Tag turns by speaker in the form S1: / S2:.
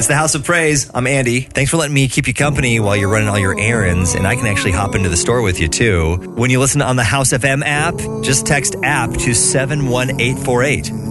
S1: It's the House of Praise. I'm Andy. Thanks for letting me keep you company while you're running all your errands, and I can actually hop into the store with you, too. When you listen on the House FM app, just text app to 71848.